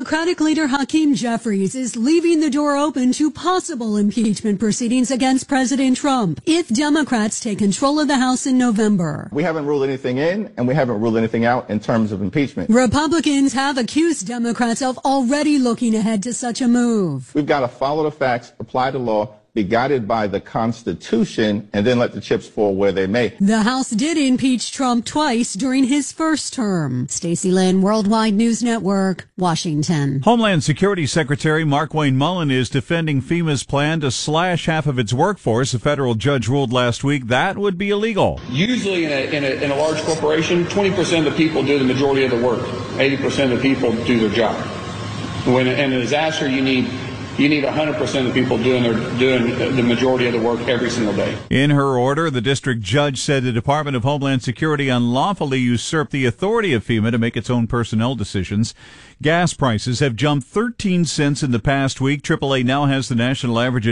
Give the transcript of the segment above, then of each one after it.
Democratic leader Hakeem Jeffries is leaving the door open to possible impeachment proceedings against President Trump if Democrats take control of the House in November. We haven't ruled anything in, and we haven't ruled anything out in terms of impeachment. Republicans have accused Democrats of already looking ahead to such a move. We've got to follow the facts, apply the law, be guided by the Constitution, and then let the chips fall where they may. The House did impeach Trump twice during his first term. Stacey Lynn, Worldwide News Network, Washington. Homeland Security Secretary Markwayne Mullin is defending FEMA's plan to slash half of its workforce. A federal judge ruled last week that would be illegal. Usually in a large corporation, 20% of the people do the majority of the work. 80% of the people do their job. When in a disaster, you need 100% of the people doing the majority of the work every single day. In her order, the district judge said the Department of Homeland Security unlawfully usurped the authority of FEMA to make its own personnel decisions. Gas prices have jumped 13 cents in the past week. AAA now has the national average at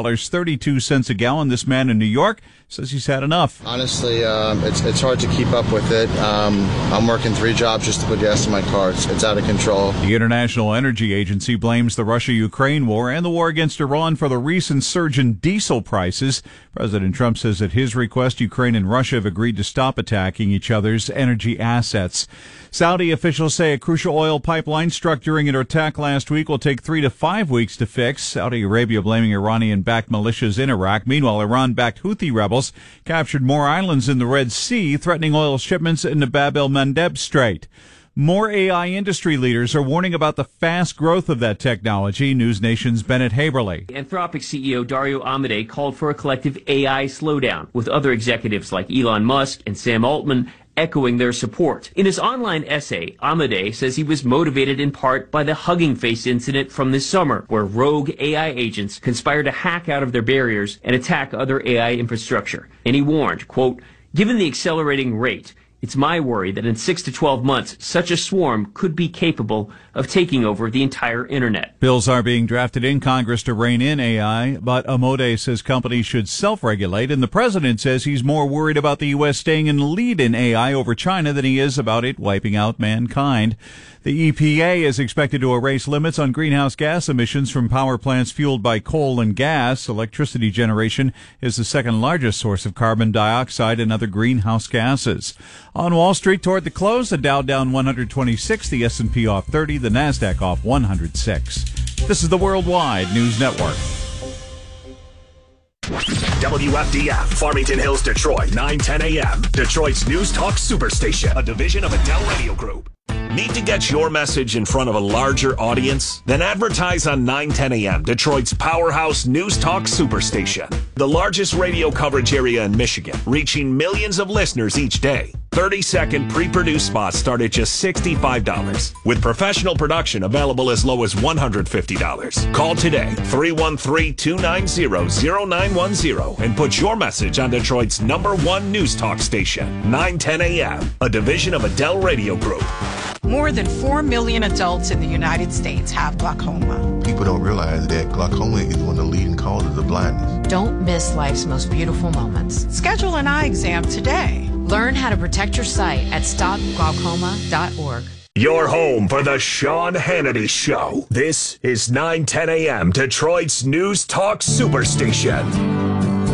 $4.32 a gallon. This man in New York says he's had enough. Honestly, it's hard to keep up with it. I'm working 3 jobs just to put gas in my car. It's out of control. The International Energy Agency blames the Russia-Ukraine war and the war against Iran for the recent surge in diesel prices. President Trump says at his request, Ukraine and Russia have agreed to stop attacking each other's energy assets. Saudi officials say a crucial oil pipeline struck during an attack last week will take 3 to 5 weeks to fix. Saudi Arabia blaming Iranian-backed militias in Iraq. Meanwhile, Iran-backed Houthi rebels captured more islands in the Red Sea, threatening oil shipments in the Bab el-Mandeb Strait. More AI industry leaders are warning about the fast growth of that technology. News Nation's Bennett Haberly. Anthropic CEO Dario Amodei called for a collective AI slowdown, with other executives like Elon Musk and Sam Altman echoing their support. In his online essay, Amodei says he was motivated in part by the Hugging Face incident from this summer, where rogue AI agents conspired to hack out of their barriers and attack other AI infrastructure. And he warned, quote, "Given the accelerating rate, it's my worry that in 6 to 12 months, such a swarm could be capable of taking over the entire internet." Bills are being drafted in Congress to rein in AI, but Amodei says companies should self-regulate, and the president says he's more worried about the U.S. staying in the lead in AI over China than he is about it wiping out mankind. The EPA is expected to erase limits on greenhouse gas emissions from power plants fueled by coal and gas. Electricity generation is the second largest source of carbon dioxide and other greenhouse gases. On Wall Street toward the close, the Dow down 126, the S&P off 30, the Nasdaq off 106. This is the Worldwide News Network. WFDF, Farmington Hills, Detroit, 9:10 a.m. Detroit's News Talk Superstation, a division of Adele Radio Group. Need to get your message in front of a larger audience? Then advertise on 9:10 a.m., Detroit's powerhouse News Talk Superstation. The largest radio coverage area in Michigan, reaching millions of listeners each day. 30-second pre-produced spots start at just $65, with professional production available as low as $150. Call today, 313-290-0910, and put your message on Detroit's #1 News Talk station, 9:10 a.m., a division of Adele Radio Group. More than 4 million adults in the United States have glaucoma. People don't realize that glaucoma is one of the leading causes of blindness. Don't miss life's most beautiful moments. Schedule an eye exam today. Learn how to protect your sight at stopglaucoma.org. Your home for the Sean Hannity Show. This is 9:10 a.m. Detroit's News Talk Superstation.